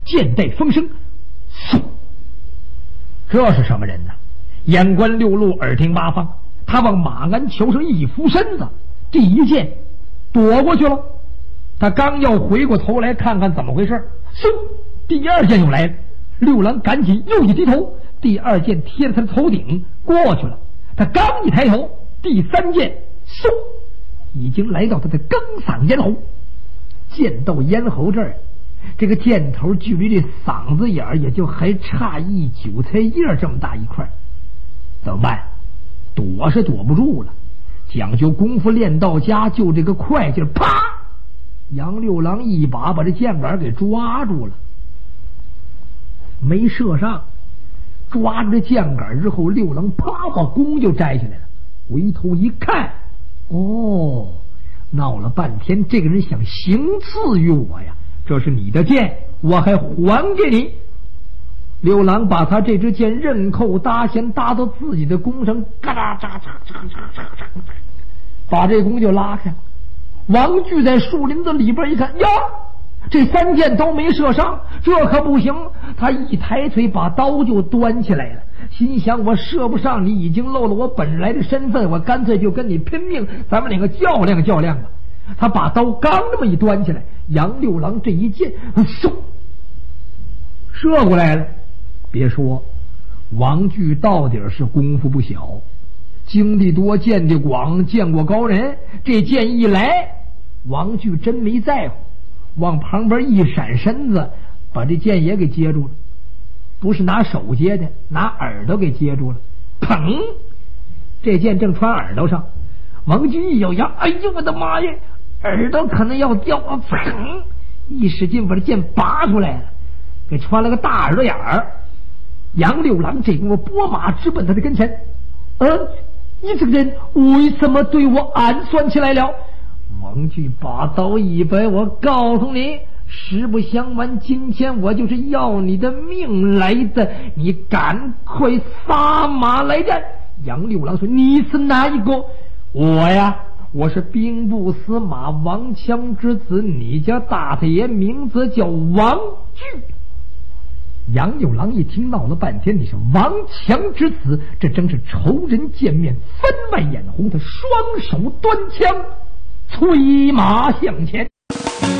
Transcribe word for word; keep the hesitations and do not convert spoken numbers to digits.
剑带风声，嗖！这是什么人呢？眼观六路，耳听八方，他往马鞍裘上一俯身子，第一剑躲过去了。他刚要回过头来看看怎么回事，嗖！第二剑又来了。六郎赶紧又一低头，第二剑贴着他的头顶过去了。他刚一抬头，第三剑嗖，已经来到他的更嗓咽喉。剑到咽喉这儿，这个箭头距离这嗓子眼儿也就还差一韭菜叶这么大一块，怎么办？躲是躲不住了，讲究功夫练到家，就这个快劲，啪！杨六郎一把把这箭杆给抓住了，没射上。抓住这箭杆之后，六郎啪把弓就摘下来了。回头一看，哦，闹了半天，这个人想行刺于我呀！这是你的剑，我还还给你。六郎把他这支箭刃扣搭弦搭到自己的弓上，嘎哒喳喳喳喳喳喳，把这弓就拉开了。王巨在树林子里边一看，呀，这三箭都没射上，这可不行。他一抬腿把刀就端起来了，心想我射不上你，已经漏了我本来的身份，我干脆就跟你拼命，咱们两个较量较量吧。他把刀刚这么一端起来，杨六郎这一箭嗖射过来了。别说王巨到底是功夫不小，经历多见的广，见过高人。这箭一来，王巨真没在乎，往旁边一闪身子，把这箭也给接住了。不是拿手接的，拿耳朵给接住了。砰！这箭正穿耳朵上，王巨一咬牙，哎呦我的妈呀，耳朵可能要掉啊！砰！一使劲把这箭拔出来了，给穿了个大耳朵眼儿。杨六郎这功夫拨马直奔他的跟前。嗯，你这个人为什么对我暗算起来了？王巨把刀一摆，我告诉你，实不相瞒，今天我就是要你的命来的，你赶快撒马来战。杨六郎说，你是哪一个？我呀，我是兵部司马王强之子，你家大太爷名字叫王巨。杨六郎一听，闹了半天，你是王强之子，这真是仇人见面分外眼红。他双手端枪，催马向前。